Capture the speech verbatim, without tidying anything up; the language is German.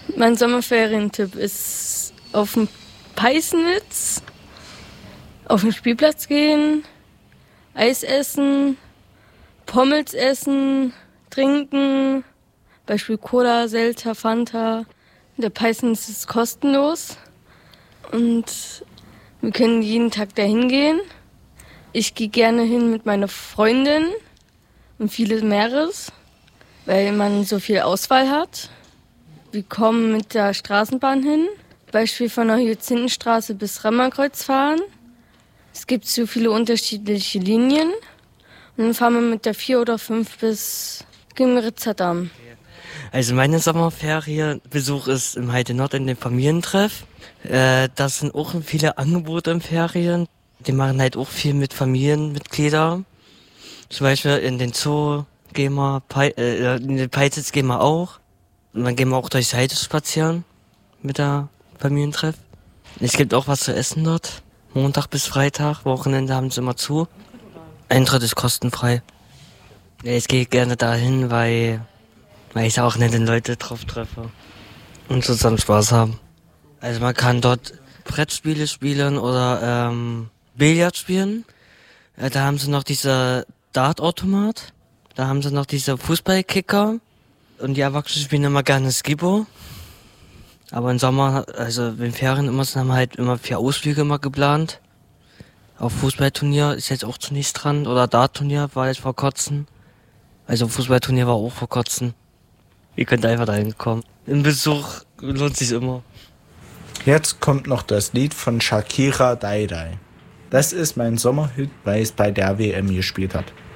Mein Sommerferientipp ist auf dem Peißnitz, auf den Spielplatz gehen, Eis essen, Pommels essen, trinken, Beispiel Cola, Seltzer, Fanta. Der Peißnitz ist kostenlos und wir können jeden Tag dahin gehen. Ich gehe gerne hin mit meiner Freundin und vieles mehres, weil man so viel Auswahl hat. Wir kommen mit der Straßenbahn hin, Beispiel von der Hyazinthenstraße bis Rammerkreuz fahren. Es gibt so viele unterschiedliche Linien und dann fahren wir mit der vier oder fünf bis Gimmeritzer Damm. Also meine Sommerferienbesuch ist im Heide Nord in dem Familientreff. Äh, das sind auch viele Angebote in Ferien. Die machen halt auch viel mit Familienmitgliedern. Zum Beispiel in den Zoo gehen wir, Pe- äh, in den Peititz gehen wir auch. Und dann gehen wir auch durchs Heide spazieren mit der Familientreff. Es gibt auch was zu essen dort. Montag bis Freitag, Wochenende haben sie immer zu. Eintritt ist kostenfrei. Ja, ich gehe gerne dahin, weil, weil ich auch nette Leute drauf treffe und zusammen Spaß haben. Also man kann dort Brettspiele spielen oder ähm, Billard spielen. Äh, da haben sie noch diese Dartautomat. Da haben sie noch diese Fußballkicker. Und die Erwachsenen spielen immer gerne Skibbo. Aber im Sommer, also in Ferien immer, haben wir halt immer vier Ausflüge immer geplant. Auf Fußballturnier ist jetzt auch zunächst dran. Oder Dartturnier war jetzt vor kurzem. Also Fußballturnier war auch vor kurzem. Ihr könnt einfach dahin kommen. Im Besuch lohnt sich immer. Jetzt kommt noch das Lied von Shakira, Dai Dai. Das ist mein Sommerhit, weil es bei der W M gespielt hat.